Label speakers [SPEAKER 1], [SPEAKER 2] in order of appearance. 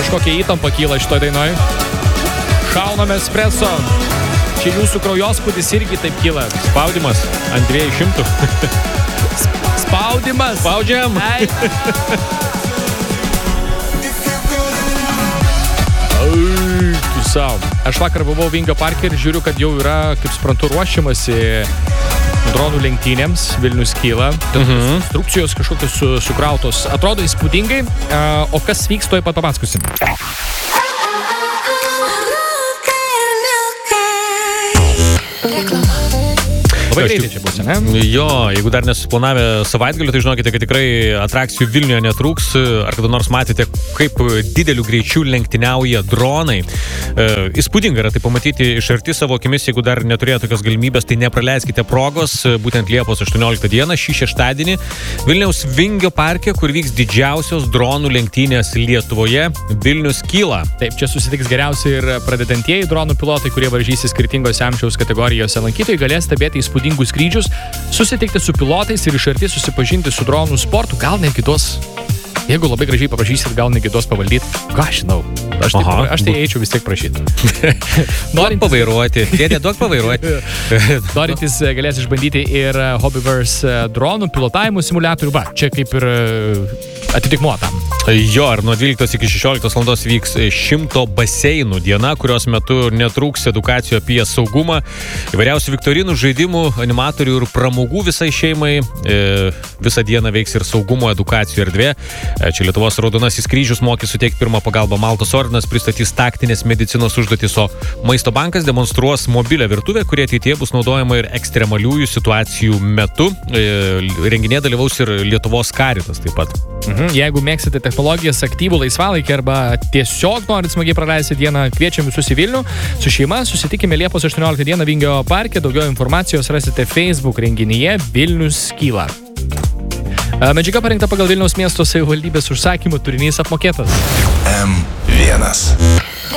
[SPEAKER 1] kažkokia įtampa kyla šitoj dainoj. Šauname espresso. Čia jūsų kraujospūdis irgi taip kyla.
[SPEAKER 2] Spaudimas ant 200.
[SPEAKER 1] Spaudimas.
[SPEAKER 2] Spaudžiam.
[SPEAKER 1] Tu savo. Aš vakar buvau Vingio parke ir žiūriu, kad jau yra, kaip suprantu, ruošiamasi dronų lenktynėms. Vilnius kyla. Instrukcijos kažkokios sukrautos. Atrodo įspūdingai. O kas vyks, toj pat papasakosim. Labai greitai čia bus, ne?
[SPEAKER 2] Jo, jeigu dar nesusiplanavę savaitgalį, tai žinokite, kad tikrai atrakcijų Vilniuje netrūks. Ar kada nors matėte, kaip dideliu greičiu lenktyniauja dronai? Įspūdinga yra tai pamatyti iš arti savo akimis, jeigu dar neturėjo tokios galimybės, tai nepraleiskite progos. Būtent Liepos 18 dieną, šį šeštadienį, Vilniaus Vingio parke, kur vyks didžiausios dronų lenktynės Lietuvoje, Vilnius kyla.
[SPEAKER 1] Taip, čia susitiks geriausi ir pradedantieji dronų pilotai, kurie varžysis skirtingose amžiaus kategorijose. Lankytojai galės stebėti įspūdingus skrydžius, susitikti su pilotais ir iš arti susipažinti su dronų sportu, gal netgi tuos, jeigu labai gražiai paprašysit, gal netgi tuos pavaldyti. Ką žinau, aš tai eičiau vis tiek prašyti.
[SPEAKER 2] Norint pavairuoti, duok pavairuoti.
[SPEAKER 1] Norintys galės išbandyti ir Hobbyverse dronų pilotavimo simuliatorių. Va, čia kaip ir atitikmuo tam.
[SPEAKER 2] Jo, ir nuo 12 iki 16 valandos vyks 100 baseinų diena, kurios metu netrūks edukacijų apie saugumą, įvairiausių viktorinų, žaidimų, animatorių ir pramogų visai šeimai. Visą dieną veiks ir saugumo edukacijų erdvė. Čia Lietuvos Raudonasis Kryžius mokys suteikti pirmą pagalbą, Maltos ordinas pristatys taktinės medicinos užduotis, o Maisto bankas demonstruos mobilią virtuvę, kurie ateityje bus naudojama ir ekstremaliųjų situacijų metu. Renginėje dalyvaus ir Lietuvos Karitas taip pat.
[SPEAKER 1] Jeigu mėgsite technologijas, aktyvų laisvalaikį arba tiesiog norit smagiai praleisti dieną, kviečiam visus į Vilnių. Su šeima susitikime Liepos 18 dieną Vingio parke. Daugiau informacijos rasite Facebook renginyje Vilnius kyla. Medžiaga parengta pagal Vilniaus miesto savivaldybės užsakymų, turinys apmokėtas.
[SPEAKER 3] M1